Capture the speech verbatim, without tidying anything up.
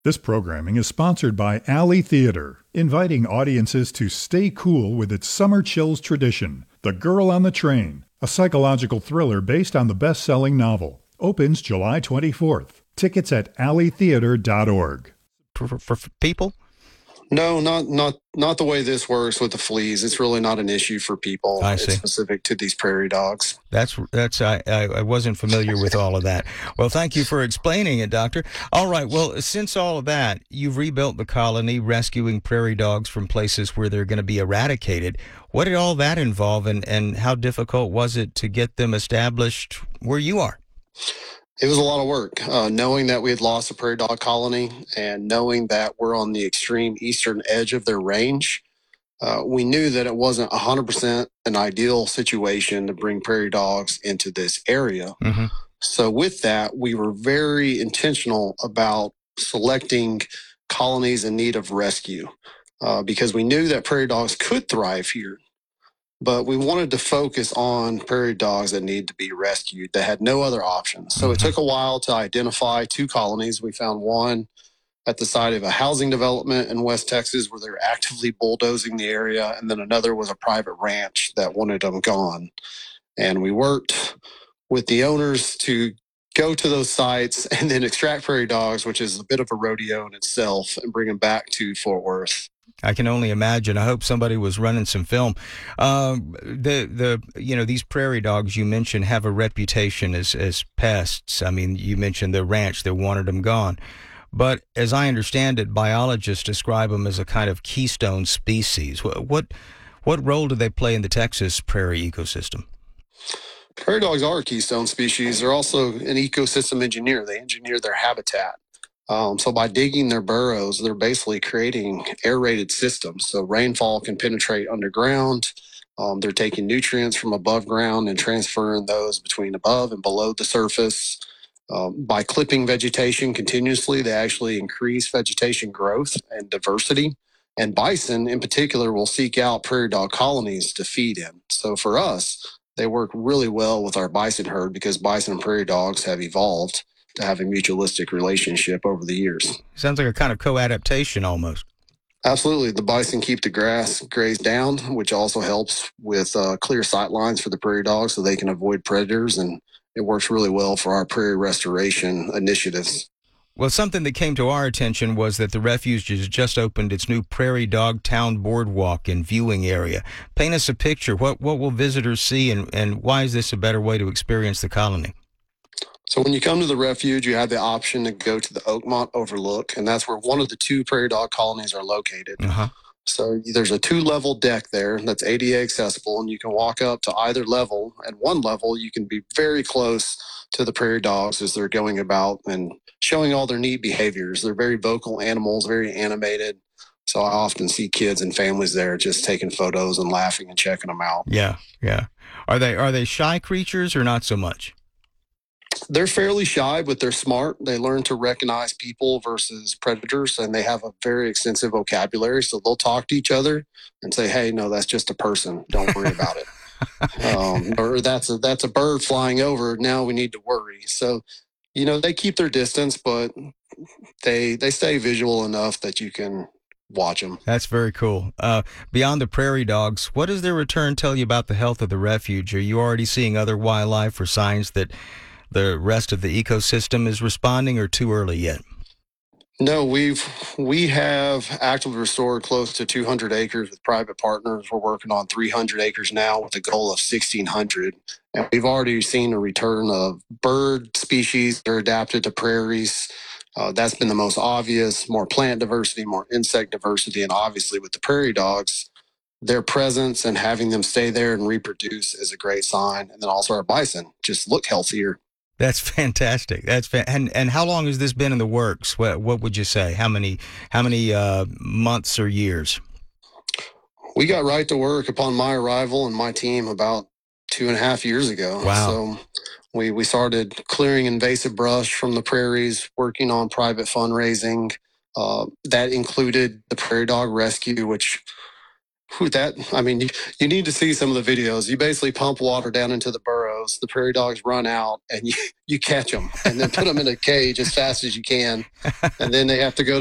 This programming is sponsored by Alley Theater, inviting audiences to stay cool with its summer chills tradition. The Girl on the Train, a psychological thriller based on the best-selling novel, opens July twenty-fourth. Tickets at alley theater dot org. For, for, for people? No, not not not the way this works with the fleas. It's really not an issue for people. I It's see. specific to these prairie dogs. That's that's I, I I wasn't familiar with all of that. Well, thank you for explaining it, Doctor. All right. Well, since all of that, you've rebuilt the colony, rescuing prairie dogs from places where they're going to be eradicated. What did all that involve, and, and how difficult was it to get them established where you are? It was a lot of work, uh, knowing that we had lost a prairie dog colony and knowing that we're on the extreme eastern edge of their range. Uh, we knew that it wasn't one hundred percent an ideal situation to bring prairie dogs into this area. Mm-hmm. So with that, we were very intentional about selecting colonies in need of rescue uh, because we knew that prairie dogs could thrive here. But we wanted to focus on prairie dogs that need to be rescued that had no other options. So Mm-hmm. it took a while to identify two colonies. We found one at the site of a housing development in West Texas where they're actively bulldozing the area. And then another was a private ranch that wanted them gone. And we worked with the owners to go to those sites and then extract prairie dogs, which is a bit of a rodeo in itself, and bring them back to Fort Worth. I can only imagine. I hope somebody was running some film. Um, the the you know these prairie dogs you mentioned have a reputation as as pests. I mean, you mentioned the ranch that wanted them gone, but as I understand it, biologists describe them as a kind of keystone species. What what, what role do they play in the Texas prairie ecosystem? Prairie dogs are a keystone species. They're also an ecosystem engineer. They engineer their habitat. Um, so by digging their burrows, they're basically creating aerated systems. So rainfall can penetrate underground. Um, they're taking nutrients from above ground and transferring those between above and below the surface. Um, by clipping vegetation continuously, they actually increase vegetation growth and diversity. And bison in particular will seek out prairie dog colonies to feed in. So for us, they work really well with our bison herd because bison and prairie dogs have evolved to have a mutualistic relationship over the years. Sounds like a kind of co-adaptation almost. Absolutely. The bison keep the grass grazed down, which also helps with uh, clear sight lines for the prairie dogs so they can avoid predators. And it works really well for our prairie restoration initiatives. Well, something that came to our attention was that the refuge has just opened its new Prairie Dog Town Boardwalk and viewing area. Paint us a picture. What what will visitors see, and, and why is this a better way to experience the colony? So when you come to the refuge, you have the option to go to the Oakmont Overlook, and that's where one of the two prairie dog colonies are located. Uh-huh. So there's a two-level deck there that's A D A accessible, and you can walk up to either level. At one level, you can be very close to the prairie dogs as they're going about and showing all their neat behaviors. They're very vocal animals, very animated. So I often see kids and families there just taking photos and laughing and checking them out. Yeah, yeah. Are they are they shy creatures or not so much? They're fairly shy, but they're smart. They learn to recognize people versus predators, and they have a very extensive vocabulary. So they'll talk to each other and say, "Hey, no, that's just a person. Don't worry about it." Um, or that's a that's a bird flying over. Now we need to worry. So, you know, they keep their distance, but they they stay visual enough that you can watch them. That's very cool. Uh, beyond the prairie dogs, what does their return tell you about the health of the refuge? Are you already seeing other wildlife or signs that the rest of the ecosystem is responding, or too early yet? No, we've we have actively restored close to two hundred acres with private partners. We're working on three hundred acres now with a goal of sixteen hundred. And we've already seen a return of bird species that are adapted to prairies. Uh, that's been the most obvious, more plant diversity, more insect diversity, and obviously with the prairie dogs, their presence and having them stay there and reproduce is a great sign. And then also our bison just look healthier. That's fantastic. That's fa- and and how long has this been in the works? What what would you say? How many how many uh, months or years? We got right to work upon my arrival and my team about two and a half years ago. Wow. So we we started clearing invasive brush from the prairies, working on private fundraising. Uh, that included the Prairie Dog Rescue, which With that, I mean, you, you need to see some of the videos. You basically pump water down into the burrows. The prairie dogs run out, and you, you catch them, and then put them in a cage as fast as you can, and then they have to go